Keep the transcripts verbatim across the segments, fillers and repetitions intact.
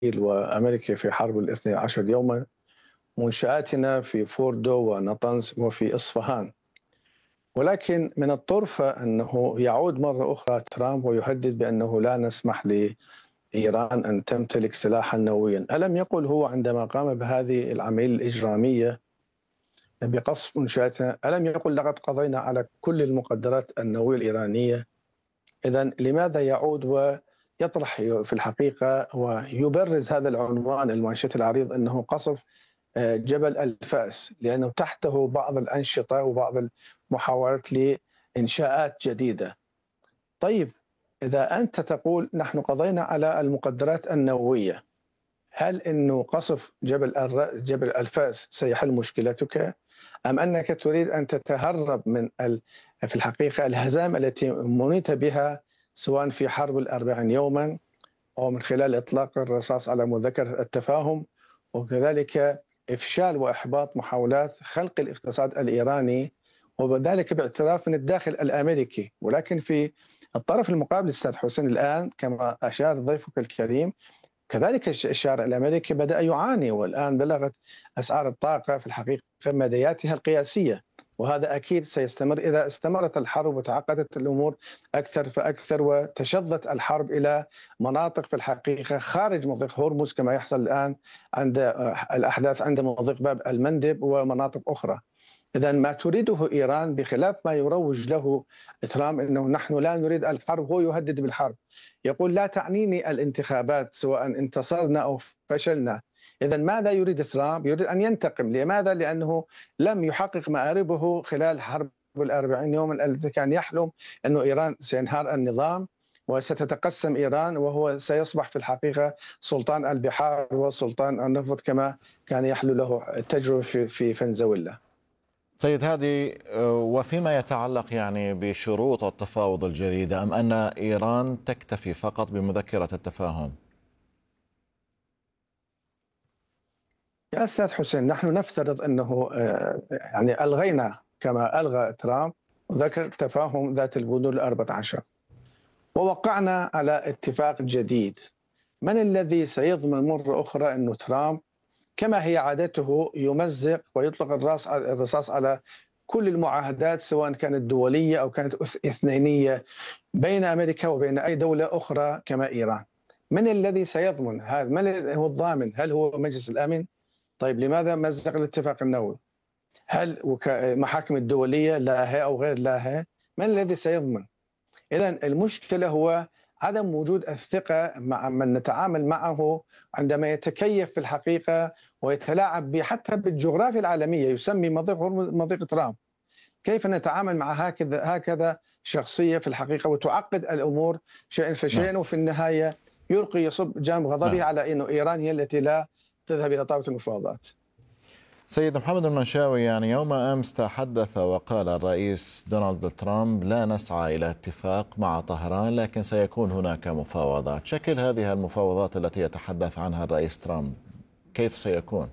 وأمريكا في حرب الاثني عشر يوما، منشآتنا في فوردو ونطنز وفي إصفهان. ولكن من الطرفة أنه يعود مرة أخرى ترامب ويهدد بأنه لا نسمح لإيران أن تمتلك سلاحا نوويا. ألم يقل هو عندما قام بهذه العملية الإجرامية بقصف منشآتنا، ألم يقل لقد قضينا على كل المقدرات النووية الإيرانية؟ إذن لماذا يعود ويطرح في الحقيقة ويبرز هذا العنوان المانشيت العريض أنه قصف جبل الفأس، لأنه تحته بعض الأنشطة وبعض المحاولات لإنشاءات جديدة. طيب إذا أنت تقول نحن قضينا على المقدرات النووية، هل أنه قصف جبل جبل الفأس سيحل مشكلتك؟ أم أنك تريد أن تتهرب من في الحقيقة الهزائم التي منيت بها سواء في حرب الأربعين يوما أو من خلال إطلاق الرصاص على مذكرة التفاهم، وكذلك إفشال وإحباط محاولات خلق الاقتصاد الإيراني، وذلك باعتراف من الداخل الأمريكي. ولكن في الطرف المقابل أستاذ حسين الآن كما أشار ضيفك الكريم، كذلك الشارع الأمريكي بدأ يعاني، والآن بلغت أسعار الطاقة في الحقيقة مدياتها القياسية، وهذا أكيد سيستمر إذا استمرت الحرب وتعقدت الأمور أكثر فأكثر وتشظت الحرب إلى مناطق في الحقيقة خارج مضيق هرمز كما يحصل الآن عند الأحداث عند مضيق باب المندب ومناطق أخرى. إذا ما تريده إيران بخلاف ما يروج له ترامب أنه نحن لا نريد الحرب، هو يهدد بالحرب، يقول لا تعنيني الانتخابات سواء انتصرنا أو فشلنا. إذا ماذا يريد ترامب؟ يريد أن ينتقم. لماذا؟ لأنه لم يحقق مآربه خلال حرب الأربعين يوما التي كان يحلم أنه إيران سينهار النظام وستتقسم إيران وهو سيصبح في الحقيقة سلطان البحار وسلطان النفط كما كان يحلو له التجربة في, في فنزويلا. سيد هادي، وفيما يتعلق يعني بشروط التفاوض الجديدة، أم أن إيران تكتفي فقط بمذكرة التفاهم؟ يا أستاذ حسين، نحن نفترض أنه يعني ألغينا كما ألغى ترامب مذكرة التفاهم ذات البنود الأربعة عشر ووقعنا على اتفاق جديد. من الذي سيضمن مرة أخرى أنه ترامب كما هي عادته يمزق ويطلق الراس الرصاص على كل المعاهدات سواء كانت دولية أو كانت اثنينية بين أمريكا وبين أي دولة أخرى كما إيران؟ من الذي سيضمن هذا؟ من هو الضامن؟ هل هو مجلس الأمن؟ طيب لماذا مزق الاتفاق النووي؟ هل محاكم الدولية لها أو غير لها؟ من الذي سيضمن؟ إذن المشكلة هو عدم وجود الثقة مع من نتعامل معه عندما يتكيف في الحقيقة ويتلاعب حتى بالجغرافيا العالمية، يسمي مضيق مضيق ترامب. كيف نتعامل مع هكذا هكذا شخصية في الحقيقة وتعقد الأمور شيئا فشيئا، وفي النهاية يلقي يصب جانب غضبه على أنه إيران هي التي لا تذهب إلى طاولة المفاوضات. سيد محمد المنشاوي، يعني يوم أمس تحدث وقال الرئيس دونالد ترامب لا نسعى إلى اتفاق مع طهران لكن سيكون هناك مفاوضات. شكل هذه المفاوضات التي يتحدث عنها الرئيس ترامب كيف سيكون؟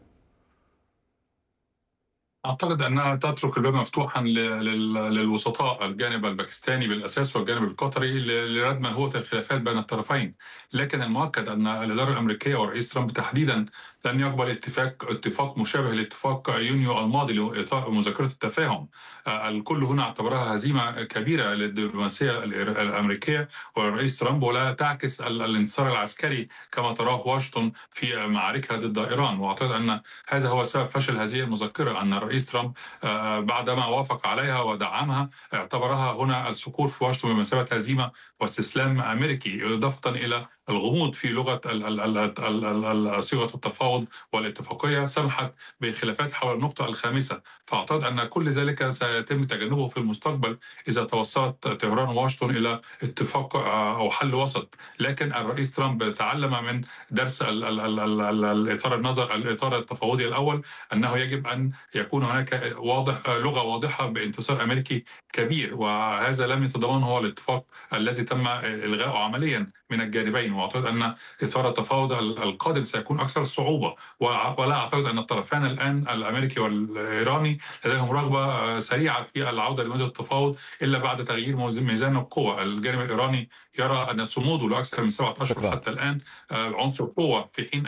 أعتقد أنها تترك الباب مفتوحا للوسطاء، الجانب الباكستاني بالأساس والجانب القطري، لردم هوة الخلافات بين الطرفين. لكن المؤكد أن الإدارة الأمريكية والرئيس ترامب تحديدا لن يقبل اتفاق اتفاق مشابه لاتفاق يونيو الماضي لإعطاء مذكرة التفاهم. الكل هنا اعتبرها هزيمة كبيرة للدبلوماسية الأمريكية والرئيس ترامب، ولا تعكس الانتصار العسكري كما تراه واشنطن في معاركها ضد إيران. وأعتقد أن هذا هو سبب فشل هذه المذكرة، أن الرئيس ترامب بعدما وافق عليها ودعمها اعتبرها هنا السقوط في واشنطن بمثابة هزيمة واستسلام أمريكي، إضافة إلى الغموض في لغة صيغة التفاوض والاتفاقية سمحت بخلافات حول النقطة الخامسة. فأعتقد أن كل ذلك سيتم تجنبه في المستقبل إذا توصلت طهران وواشنطن إلى اتفاق أو حل وسط. لكن الرئيس ترامب تعلم من درس الإطار النظر الإطار التفاوضي الأول أنه يجب أن يكون هناك واضح لغة واضحة بانتصار أمريكي كبير، وهذا لم يتضمنه هو الاتفاق الذي تم إلغاؤه عمليا من الجانبين، واعتقد ان اثاره التفاوض القادم سيكون اكثر صعوبه، ولا اعتقد ان الطرفان الان الامريكي والايراني لديهم رغبه سريعه في العوده لمجلس التفاوض الا بعد تغيير ميزان القوى. الجانب الايراني يرى ان صموده لاكثر من سبعه اشهر حتى الان عنصر قوه، في حين